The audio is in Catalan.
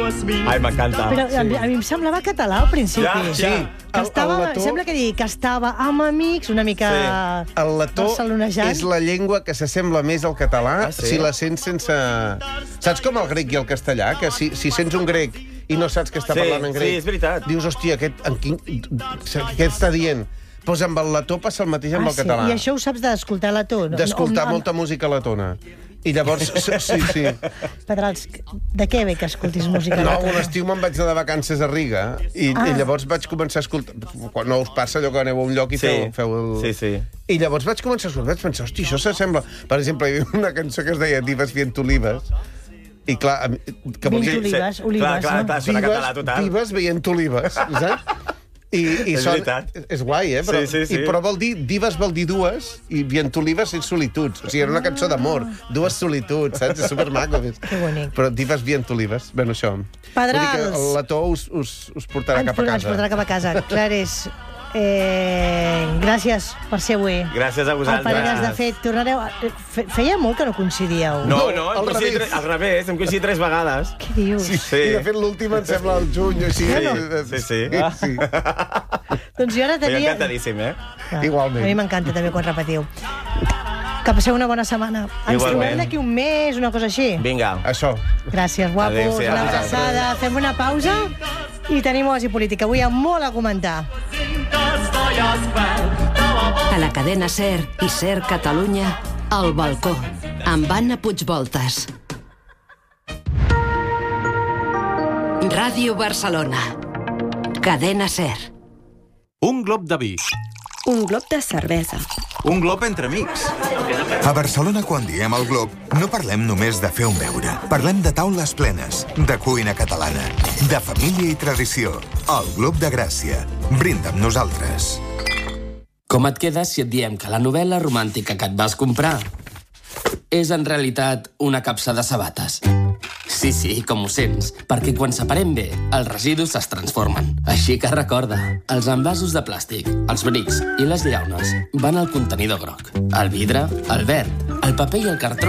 Ai, m'encanta. Però a mi em semblava català al principi. Ja. Que estava, sembla que estava amb amics, una mica El letó barcelonejant. és la llengua que s'assembla més al català si la sents sense... Saps com el grec i el castellà? Que si sents un grec i no saps que està parlant en grec... Sí, és veritat. Dius, hòstia, què està dient? Doncs amb el letó passa el mateix amb el català. I això ho saps d'escoltar letó? D'escoltar molta música letona. I llavors, sí. Pedrals, de què ve que escoltis música letona? No, un estiu me'n vaig anar de vacances a Riga i llavors vaig començar a escoltar... Quan no us passa allò que aneu a un lloc i feu el... Sí. I llavors vaig començar a escoltar, vaig pensar, hòstia, això s'assembla... Per exemple, hi havia una cançó que es deia Divas Vient Olives, i clar... Olives, clar, sona català total. Divas Veient Olives, saps? I és veritat. És guai, Però, sí. Però vol dir, divas vol dir dues, i Vient Olives és solituds. O sigui, era una cançó d'amor. Dues solituds, saps? És supermaco. Que bonic. Però divas Vient Olives. Bueno, això. Pedrals. Vull dir que el letó us portarà cap a casa. Ens portarà cap a casa. Clares, gràcies per ser avui. Gràcies a vosaltres. El Pedrals, de fet, tornareu... Feia molt que no coincidíeu. No, al revés, hem coincidit 3 vegades. Què dius? Sí. I de fet l'última em sembla el juny, així. Sí. Doncs jo ara tenia... Feia encantadíssim, Igualment. A mi m'encanta també quan repetiu. Que passeu una bona setmana. Ens trobem d'aquí un mes, una cosa així. Vinga. Això. Gràcies, guapos. Adéu-siau. Una abraçada. Fem una pausa i tenim Oasi Política. Avui hi ha molt a comentar. A la cadena SER i SER Catalunya, El Balcó, amb Anna Puigvoltas. Ràdio Barcelona. Cadena SER. Un glob de vi. Un glob de cervesa. Un glob entre amics. A Barcelona, quan diem el glob, no parlem només de fer un beure. Parlem de taules plenes, de cuina catalana, de família i tradició. El Glob de Gràcia. Brinda amb nosaltres. Com et quedes si et diem que la novel·la romàntica que et vas comprar és en realitat una capsa de sabates? Sí, com ho sents, perquè quan separem bé, els residus es transformen. Així que recorda, els envasos de plàstic, els brics i les llaunes van al contenidor groc. El vidre, el verd, el paper i el cartró